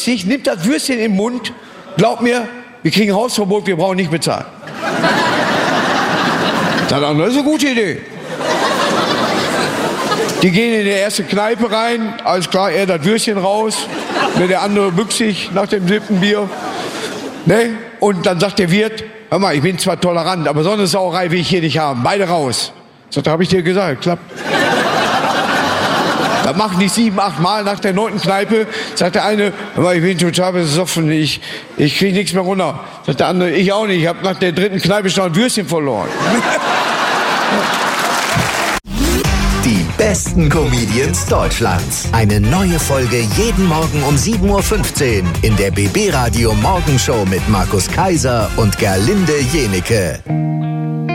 bückt sich, nimmt das Würstchen im Mund. Glaub mir, wir kriegen Hausverbot, wir brauchen nicht bezahlen. Das ist eine gute Idee. Die gehen in die erste Kneipe rein, alles klar, er das Würstchen raus, der andere bückt sich nach dem 7. Bier. Ne? Und dann sagt der Wirt, hör mal, ich bin zwar tolerant, aber so eine Sauerei will ich hier nicht haben, beide raus. Sagt, da habe ich dir gesagt, klappt. Das machen die 7, 8 Mal nach der 9. Kneipe. Sagt der eine, hör mal, ich bin total besoffen, ich kriege nichts mehr runter. Sagt der andere, ich auch nicht, ich habe nach der 3. Kneipe schon ein Würstchen verloren. Die besten Comedians Deutschlands. Eine neue Folge jeden Morgen um 7.15 Uhr in der BB Radio Morgenshow mit Markus Kaiser und Gerlinde Jenecke.